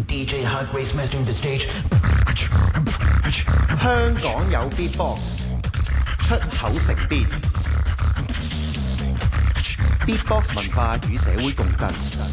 DJ Hot Grace mastering the stage. 香港有 Beatbox， 出口成必 Beatbox 文化與社會共振。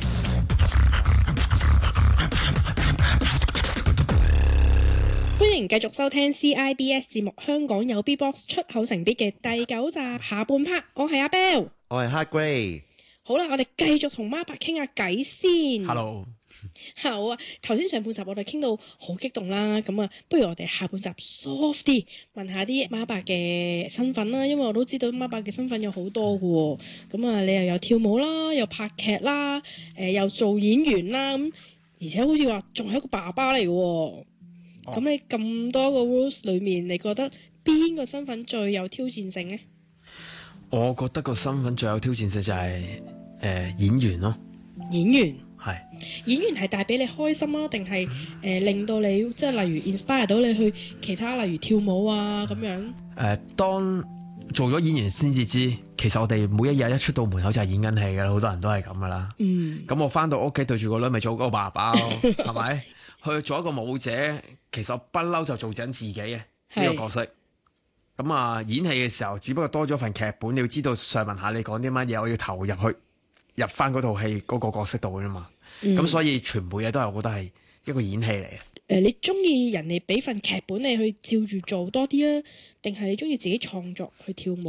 歡迎繼續收聽 CIBS 節目《香港有 Beatbox 出口成必》嘅第9集下半 part， 我係阿 Bell， 我係 Hot Grace。 好啦，我哋繼續同孖伯傾下偈先。 Hello， 好啊，頭先上半集我哋傾到好激動啦，咁啊，不如我哋下半集 soft 啲，問下啲孖伯嘅身份啦，因為我都知道孖伯嘅身份有好多嘅喎，咁啊，你又有跳舞啦，又拍劇啦，又做演員啦，咁而且好似話仲係一個爸爸嚟嘅喎。咁你咁多個 rules 裏面，你覺得邊個身份最有挑戰性呢？ 我覺得個身份最有挑戰性就係演員咯。 演員係演員係帶俾你開心啊，定係令到你即係例如 inspire 到你去其他例如跳舞啊咁樣？ 當做咗演員先至知，其實我哋每一日一出到門口就係演緊戲㗎啦，好多人都係咁噶啦。咁我翻到屋企對住個女咪做個爸爸咯，係咪？去做一個舞者，其實我不嬲就做緊自己嘅呢個角色。咁啊，演戲嘅時候，只不過多咗份劇本，你要知道上文下你講啲乜嘢，我要投入去入翻嗰套戲嗰個角色度㗎嘛。咁所以全部嘢都係我覺得係一個演戲嚟嘅。 你中意人哋俾份劇本你去照住做多啲啊，定係你中意自己創作去跳舞？